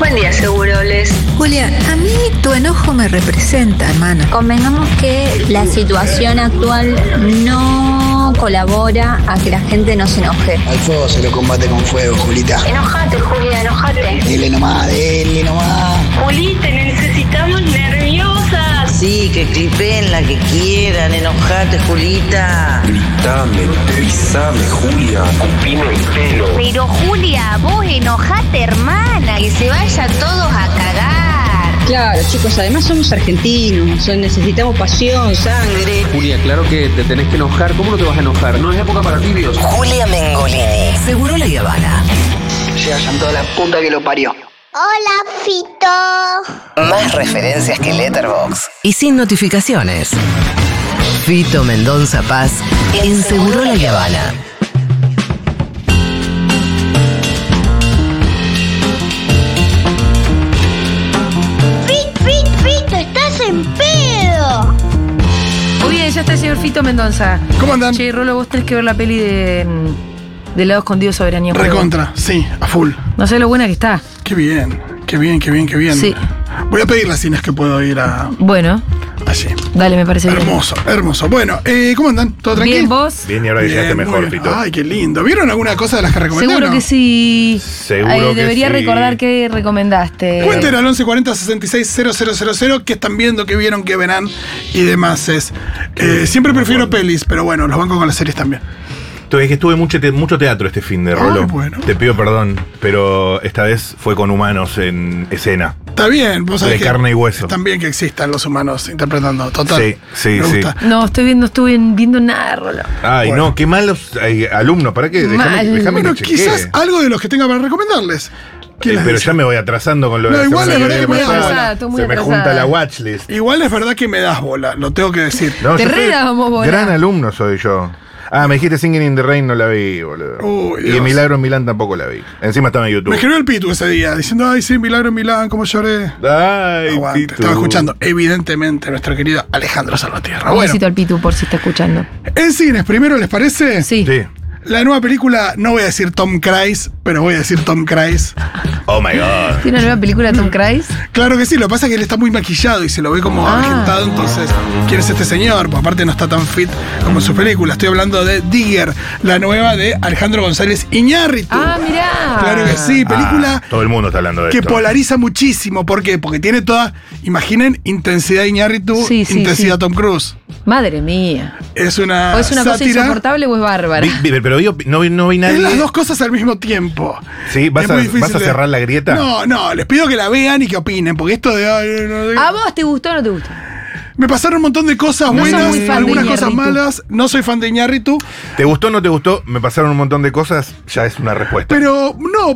Buen día, Seguroles. Julia, a mí tu enojo me representa, hermana. Convengamos que la situación actual no colabora a que la gente no se enoje. Al fuego se lo combate con fuego, Julita. Enojate, Julia, enojate. Dele nomás. Juli, te necesitamos nerviosa. Sí, que clipeen la que quieran, enojate, Julita. Gritame, pisame, Julia, cupime el pelo. Pero Julia, vos enojate, hermana, que se vayan todos a cagar. Claro, chicos, además somos argentinos, necesitamos pasión, sangre. Julia, claro que te tenés que enojar. ¿Cómo no te vas a enojar? No es época para tibios. Julia Mengolini, Segurola y Habana. Se hayan toda la puta que lo parió. Hola, Fito. Más referencias que Letterboxd y sin notificaciones. Fito Mendonza Paz en Segurola y Habana. Fito, estás en pedo. Muy bien, ya está el señor Fito Mendonza. ¿Cómo andan? Che, Rolo, vos tenés que ver la peli de Lado Escondido, Soberanía. Recontra, sí, a full. No sé lo buena que está. Qué bien. Sí. Voy a pedirle si no es que puedo ir a... Bueno, allí. dale, me parece bien. Hermoso. Bueno, ¿cómo andan? ¿Todo tranquilo? Bien, ¿vos? Bien, y ahora que llegaste mejor, Fito. Ay, qué lindo. ¿Vieron alguna cosa de las que recomendé? Seguro que sí. Seguro que debería sí. recordar qué recomendaste. Cuenten al 1140 66 qué están viendo, qué vieron, qué verán y demás. Siempre prefiero pelis, pero bueno, los banco con las series también. Es que estuve mucho teatro este fin de Rolo. Bueno. Te pido perdón, pero esta vez fue con humanos en escena. Está bien, vos sabés De carne y hueso. También que existan los humanos interpretando, total. Sí. Me gusta. No, estuve viendo nada, Rolo. Ay, Bueno. no, qué malos alumnos. ¿Para qué? Déjame Bueno, que chequee. quizás algo de los que tenga para recomendarles. Pero ya me voy atrasando con lo de No, la igual semana es que verdad viene que me pasada. da bola. Se me junta la watchlist. Igual es verdad que me das bola, lo tengo que decir. No, Te yo soy damos bola. gran alumno soy yo. Me dijiste Singing in the Rain, no la vi, boludo. Uy, y Dios. el Milagro en Milán tampoco la vi. Encima estaba en YouTube. Me escribió el Pitu ese día, diciendo, ay, sí, Milagro en Milán, cómo lloré. Ay, Aguante, Pitu. estaba escuchando, evidentemente, nuestro querido Alejandro Salvatierra. Un Bueno, besito al Pitu por si está escuchando. en cines, primero, ¿les parece? Sí. Sí. La nueva película, no voy a decir Tom Cruise, pero voy a decir Tom Cruise. Oh my God. ¿Tiene una nueva película de Tom Cruise? Claro que sí, lo que pasa es que él está muy maquillado y se lo ve como avejentado, entonces, ¿quién es este señor? Pues aparte no está tan fit como en su película. Estoy hablando de Digger, la nueva de Alejandro González Iñárritu. Ah, mirá. Claro que sí, película Todo el mundo está hablando de que esto. polariza muchísimo. ¿Por qué? Porque tiene toda, imaginen, intensidad Iñárritu, Sí, intensidad sí. Tom Cruise. Madre mía. Es una ¿O es una cosa sátira. insoportable o es bárbara? Pero no vi nadie. Es las dos cosas al mismo tiempo. Sí, ¿vas Es a muy difícil de- cerrar la grieta? No, les pido que la vean y que opinen, porque esto de... ¿A vos te gustó o no te gustó? Me pasaron un montón de cosas No sos buenas, muy fan de algunas cosas Iñárritu. malas. No soy fan de Iñárritu, ¿Te gustó o no te gustó? Me pasaron un montón de cosas, ya es una respuesta. pero no,